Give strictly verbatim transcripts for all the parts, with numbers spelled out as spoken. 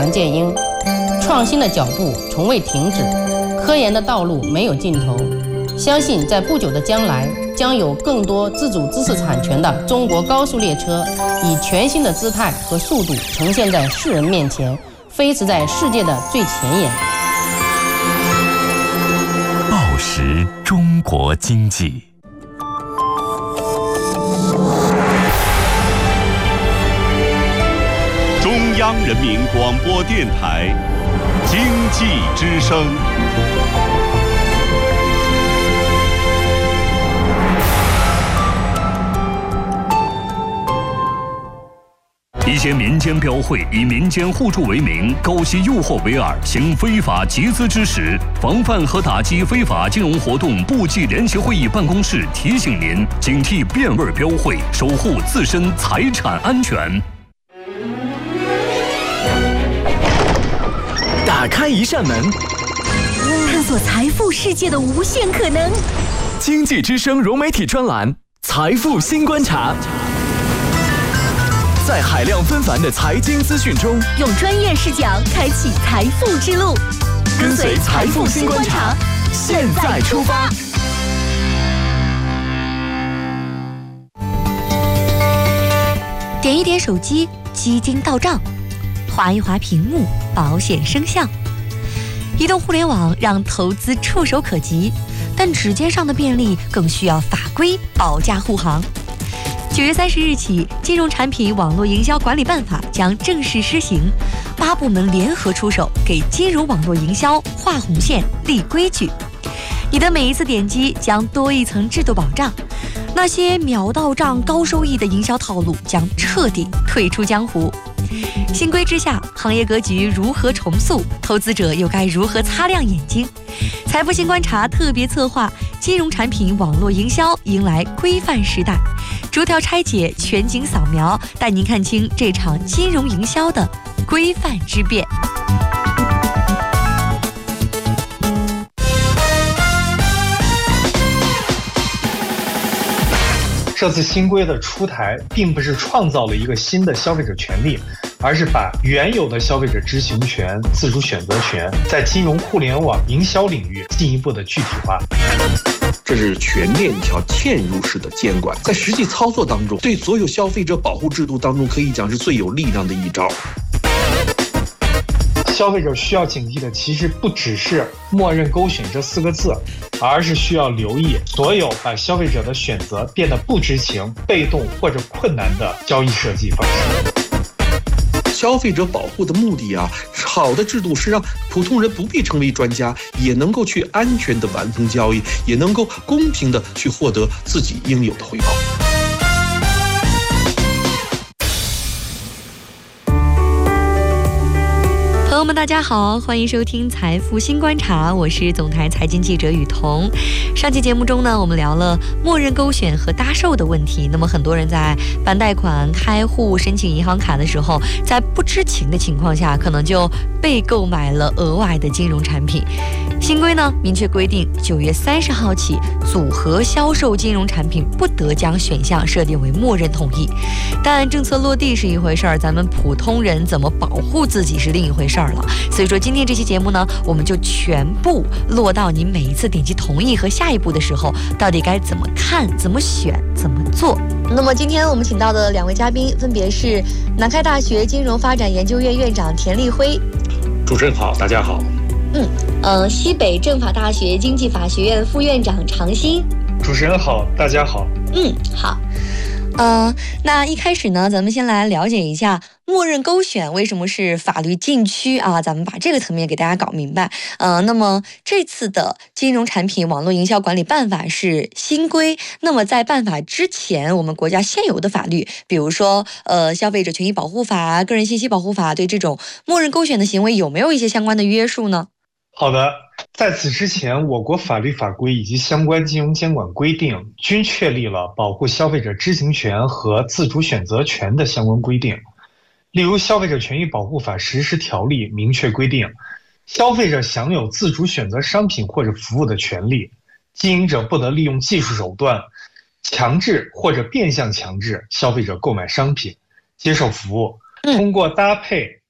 杨建英，创新的脚步从未停止，科研的道路没有尽头。相信在不久的将来，将有更多自主知识产权的中国高速列车，以全新的姿态和速度呈现在世人面前，飞驰在世界的最前沿。 报时中国经济。 中央人民广播电台经济之声。 一些民间标会以民间互助为名，高息诱惑为饵，行非法集资之实。防范和打击非法金融活动部际联席会议办公室提醒您：警惕变味标会，守护自身财产安全。 打开一扇门， 探索财富世界的无限可能。 经济之声融媒体专栏《财富新观察》。在海量纷繁的财经资讯中， 用专业视角开启财富之路，跟随财富新观察，现在出发。点一点手机，基金到账；划一划屏幕，保险生效。移动互联网让投资触手可及，但指尖上的便利更需要法规保驾护航。九月三十日起，《金融产品网络营销管理办法》将正式施行，八部门联合出手，给金融网络营销画红线、立规矩。你的每一次点击将多一层制度保障，那些秒到账、高收益的营销套路将彻底退出江湖。新规之下，行业格局如何重塑？投资者又该如何擦亮眼睛？财富新观察特别策划《金融产品网络营销迎来规范时代》，逐条拆解，全景扫描，带您看清这场金融营销的规范之变。 这次新规的出台，并不是创造了一个新的消费者权利，而是把原有的消费者知情权、自主选择权在金融互联网营销领域进一步的具体化。 这是全链条嵌入式的监管，在实际操作当中，对所有消费者保护制度当中，可以讲是最有力量的一招。 消费者需要警惕的，其实不只是默认勾选这四个字，而是需要留意所有把消费者的选择变得不知情、被动或者困难的交易设计方式。 消费者保护的目的啊，好的制度是让普通人不必成为专家，也能够去安全的完成交易，也能够公平的去获得自己应有的回报。 朋友们，大家好，欢迎收听财富新观察，我是总台财经记者雨桐。上期节目中呢，我们聊了默认勾选和搭售的问题。那么很多人在办贷款、开户、申请银行卡的时候，在不知情的情况下，可能就被购买了额外的金融产品。新规呢，明确规定，九月三十号起，组合销售金融产品不得将选项设定为默认同意。但政策落地是一回事儿，咱们普通人怎么保护自己是另一回事儿。所以说今天这期节目呢，我们就全部落到你每一次点击同意和下一步的时候，到底该怎么看、怎么选、怎么做。那么今天我们请到的两位嘉宾分别是南开大学金融发展研究院院长田立辉。 主持人好，大家好。 嗯呃，西北政法大学经济法学院副院长常新。 主持人好，大家好。 嗯，好。呃，那一开始呢，咱们先来了解一下默认勾选为什么是法律禁区啊？咱们把这个层面给大家搞明白。呃，那么这次的金融产品网络营销管理办法是新规。那么在办法之前，我们国家现有的法律，比如说呃消费者权益保护法、个人信息保护法，对这种默认勾选的行为有没有一些相关的约束呢？ 好的，在此之前，我国法律法规以及相关金融监管规定均确立了保护消费者知情权和自主选择权的相关规定。例如，《消费者权益保护法实施条例》明确规定，消费者享有自主选择商品或者服务的权利，经营者不得利用技术手段强制或者变相强制消费者购买商品、接受服务，通过搭配、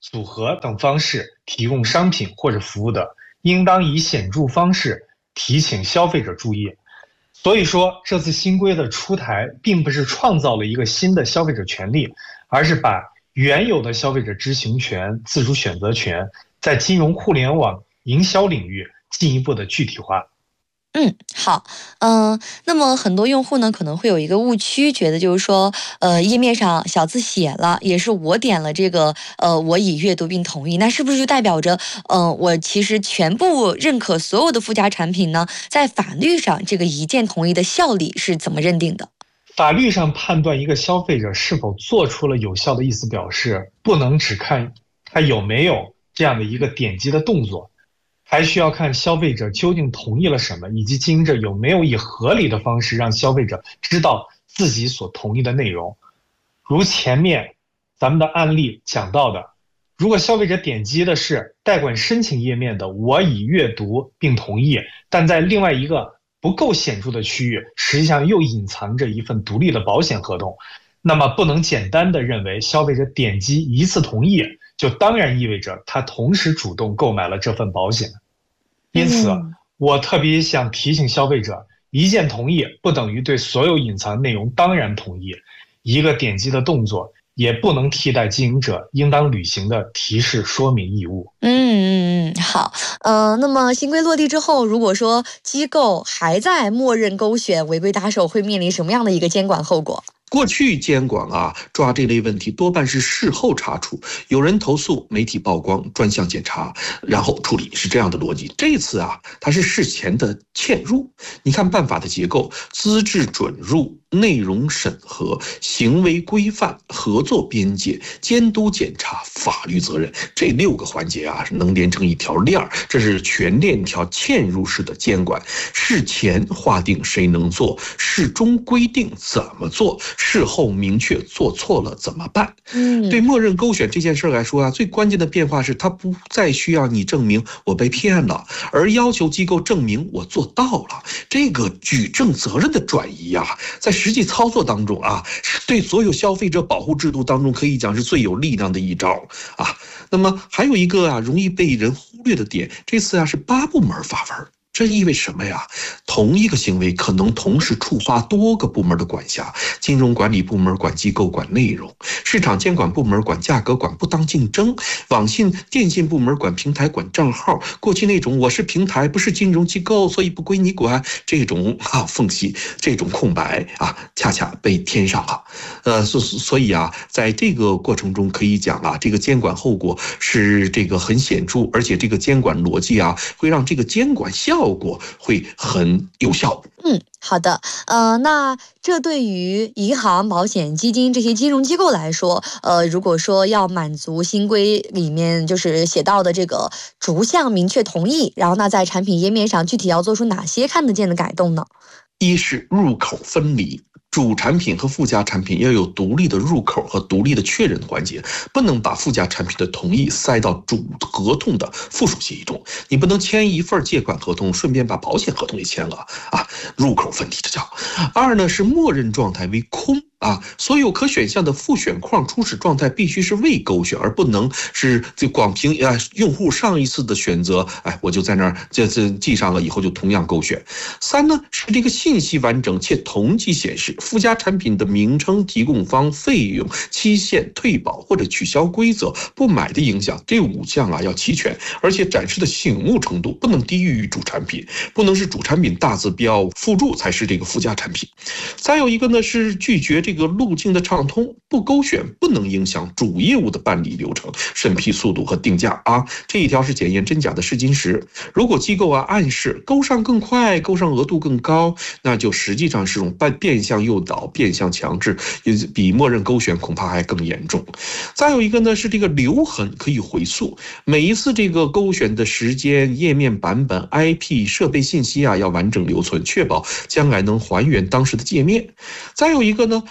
组合等方式提供商品或者服务的，应当以显著方式提醒消费者注意。所以说，这次新规的出台，并不是创造了一个新的消费者权利，而是把原有的消费者知情权、自主选择权，在金融互联网营销领域进一步的具体化。 嗯，好，嗯、呃，那么很多用户呢可能会有一个误区，觉得就是说，呃，页面上小字写了，也是我点了这个，呃，我已阅读并同意，那是不是就代表着，嗯、呃，我其实全部认可所有的附加产品呢？在法律上，这个一键同意的效力是怎么认定的？ 法律上判断一个消费者是否做出了有效的意思表示，不能只看他有没有这样的一个点击的动作。还需要看消费者究竟同意了什么，以及经营者有没有以合理的方式让消费者知道自己所同意的内容。如前面咱们的案例讲到的，如果消费者点击的是贷款申请页面的我已阅读并同意，但在另外一个不够显著的区域，实际上又隐藏着一份独立的保险合同，那么不能简单的认为消费者点击一次同意就当然意味着他同时主动购买了这份保险。因此，我特别想提醒消费者，一键同意不等于对所有隐藏内容当然同意，一个点击的动作也不能替代经营者应当履行的提示说明义务。 嗯嗯嗯，好，呃，那么新规落地之后，如果说机构还在默认勾选违规打手，会面临什么样的一个监管后果？ 过去监管啊，抓这类问题多半是事后查处，有人投诉，媒体曝光，专项检查，然后处理，是这样的逻辑。这次啊，它是事前的嵌入。你看办法的结构：资质准入、内容审核、行为规范、合作边界、监督检查、法律责任，这六个环节啊，能连成一条链儿。这是全链条嵌入式的监管。事前划定谁能做，事中规定怎么做。事后明确做错了怎么办？嗯，对默认勾选这件事来说啊，最关键的变化是它不再需要你证明我被骗了，而要求机构证明我做到了。这个举证责任的转移啊，在实际操作当中啊，对所有消费者保护制度当中可以讲是最有力量的一招啊。那么还有一个啊，容易被人忽略的点，这次啊是八部门发文。这意味着什么呀？同一个行为可能同时触发多个部门的管辖，金融管理部门管机构管内容，市场监管部门管价格管不当竞争，网信电信部门管平台管账号。过去那种我是平台不是金融机构，所以不归你管，这种啊缝隙，这种空白啊，恰恰被填上了。呃，所所以啊，在这个过程中可以讲啊，这个监管后果是这个很显著，而且这个监管逻辑啊，会让这个监管效果会很有效。 嗯，好的，呃，那这对于银行、保险、基金这些金融机构来说，呃，如果说要满足新规里面就是写到的这个逐项明确同意，然后那在产品页面上具体要做出哪些看得见的改动呢？ 一是入口分离。主产品和附加产品要有独立的入口和独立的确认环节，不能把附加产品的同意塞到主合同的附属协议中。你不能签一份借款合同，顺便把保险合同也签了啊！入口分离这叫。二呢是默认状态为空。啊，所有可选项的复选框初始状态必须是未勾选，而不能是这光凭啊用户上一次的选择，哎，我就在那儿这这记上了，以后就同样勾选。三呢是这个信息完整且同级显示，附加产品的名称、提供方、费用、期限、退保或者取消规则、不买的影响，这五项啊要齐全，而且展示的醒目程度不能低于主产品，不能是主产品大字标，附注才是这个附加产品。再有一个呢是拒绝这。这个路径的畅通，不勾选不能影响主业务的办理流程、审批速度和定价啊。这一条是检验真假的试金石。如果机构啊暗示勾上更快、勾上额度更高，那就实际上是种变相诱导、变相强制，也比默认勾选恐怕还更严重。再有一个呢是这个留痕可以回溯，每一次这个勾选的时间、页面版本、I P、设备信息啊要完整留存，确保将来能还原当时的界面。再有一个呢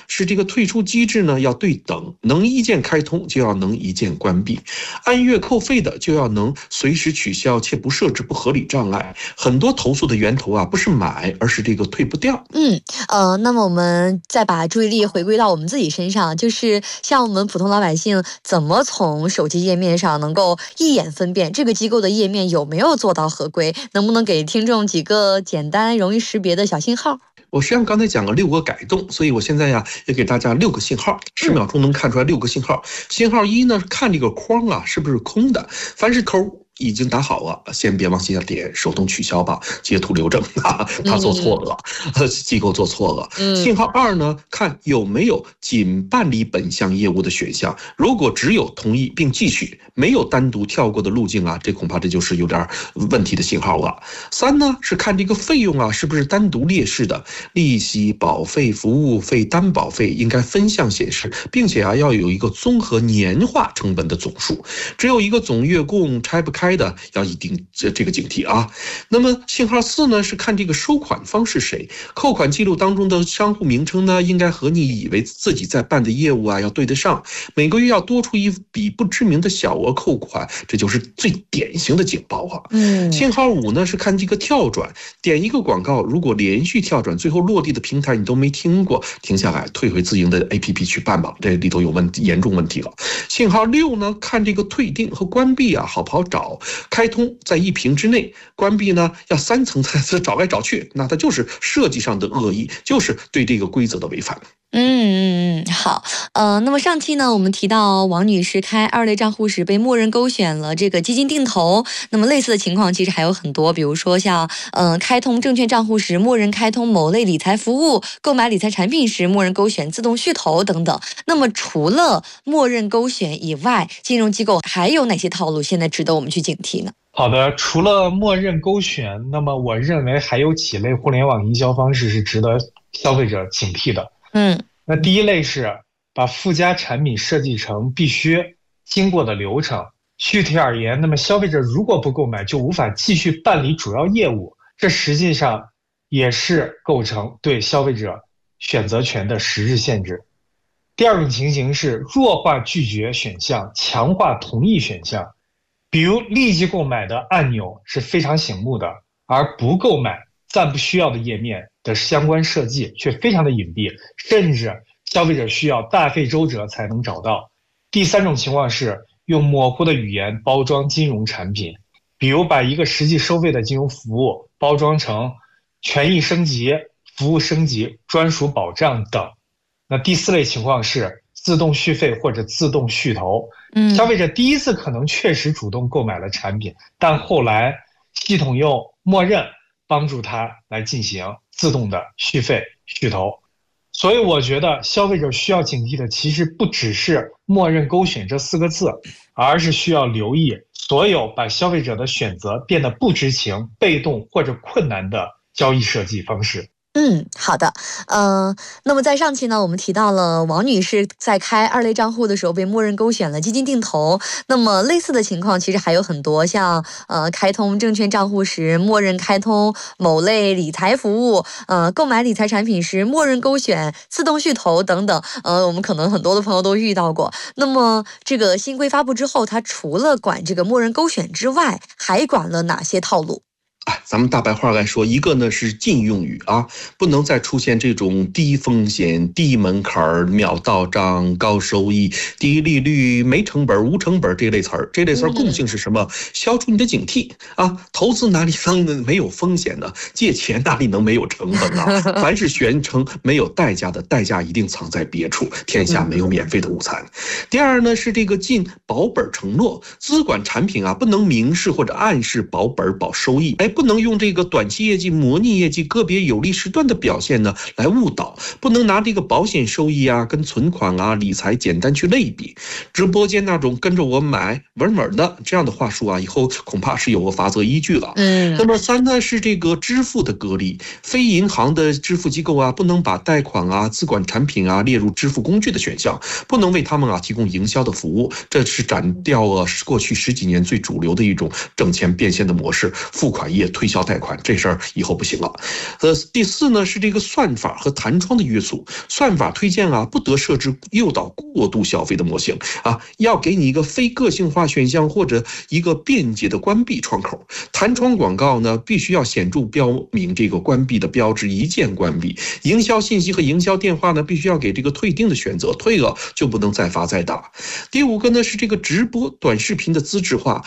是这个退出机制呢要对等，能一键开通就要能一键关闭，按月扣费的就要能随时取消且不设置不合理障碍。很多投诉的源头啊不是买，而是这个退不掉。 嗯呃，那么我们再把注意力回归到我们自己身上，就是像我们普通老百姓怎么从手机页面上能够一眼分辨这个机构的页面有没有做到合规？能不能给听众几个简单容易识别的小信号？ 我实际上刚才讲了六个改动，所以我现在呀也给大家六个信号，十秒钟能看出来六个信号。信号一呢，看这个框啊是不是空的，凡是抠已经打好了，先别往下点，手动取消吧，截图留证啊，他做错了，嗯、机构做错了。嗯、信号二呢，看有没有仅办理本项业务的选项，如果只有同意并继续，没有单独跳过的路径啊，这恐怕这就是有点问题的信号了。三呢是看这个费用啊是不是单独列示的，利息、保费、服务费、担保费应该分项显示，并且啊要有一个综合年化成本的总数，只有一个总月供拆不开的要一定这这个警惕啊。那么信号四呢是看这个收款方是谁，扣款记录当中的商户名称呢应该和你以为自己在办的业务啊要对得上，每个月要多出一笔不知名的小额扣款，这就是最典型的警报啊。嗯，信号五呢是看这个跳转，点一个广告，如果连续跳转，最后落地的平台你都没听过，停下来退回自营的 A P P 去办吧，这里头有问题，严重问题了。信号六呢看这个退订和关闭啊好不好找，开通在一屏之内，关闭呢要三层才找来找去，那它就是设计上的恶意，就是对这个规则的违反。 嗯嗯嗯，好，呃，那么上期呢，我们提到王女士开二类账户时被默认勾选了这个基金定投，那么类似的情况其实还有很多，比如说像，呃，开通证券账户时默认开通某类理财服务，购买理财产品时默认勾选自动续投等等。那么除了默认勾选以外，金融机构还有哪些套路现在值得我们去警惕呢？ 好的，除了默认勾选，那么我认为还有几类互联网营销方式是值得消费者警惕的。嗯，那第一类是把附加产品设计成必须经过的流程。具体而言，那么消费者如果不购买，就无法继续办理主要业务，这实际上也是构成对消费者选择权的实质限制。第二种情形是弱化拒绝选项，强化同意选项。比如立即购买的按钮是非常醒目的，而不购买暂不需要的页面的相关设计却非常的隐蔽，甚至消费者需要大费周折才能找到。第三种情况是用模糊的语言包装金融产品，比如把一个实际收费的金融服务包装成权益升级、服务升级、专属保障等。那第四类情况是自动续费或者自动续投。嗯，消费者第一次可能确实主动购买了产品，但后来系统又默认帮助他来进行自动的续费续投。所以我觉得消费者需要警惕的其实不只是默认勾选这四个字，而是需要留意所有把消费者的选择变得不知情、被动或者困难的交易设计方式。 嗯，好的，呃，那么在上期呢，我们提到了王女士在开二类账户的时候被默认勾选了基金定投。那么类似的情况其实还有很多，像呃开通证券账户时默认开通某类理财服务，呃购买理财产品时默认勾选自动续投等等。呃，我们可能很多的朋友都遇到过。那么这个新规发布之后，它除了管这个默认勾选之外，还管了哪些套路？ 哎，咱们大白话来说，一个呢是禁用语啊，不能再出现这种低风险、低门槛、秒到账、高收益、低利率、没成本、无成本这类词儿。这类词儿共性是什么？消除你的警惕啊！投资哪里能没有风险呢？借钱哪里能没有成本啊？凡是宣称没有代价的，代价一定藏在别处。天下没有免费的午餐。第二呢是这个禁保本承诺，资管产品啊不能明示或者暗示保本保收益。哎。不能用这个短期业绩、模拟业绩、个别有利时段的表现呢来误导，不能拿这个保险收益啊跟存款啊理财简单去类比。直播间那种跟着我买稳稳的这样的话术啊，以后恐怕是有个法则依据了。嗯，那么三呢是这个支付的隔离，非银行的支付机构啊不能把贷款啊、资管产品啊列入支付工具的选项，不能为他们啊提供营销的服务，这是斩掉了过去十几年最主流的一种挣钱变现的模式——付款业业推销贷款，这事儿以后不行了。呃，第四呢是这个算法和弹窗的约束，算法推荐啊不得设置诱导过度消费的模型啊，要给你一个非个性化选项或者一个便捷的关闭窗口。弹窗广告呢必须要显著标明这个关闭的标志，一键关闭。营销信息和营销电话呢必须要给这个退订的选择，退了就不能再发再打。第五个呢是这个直播短视频的资质化，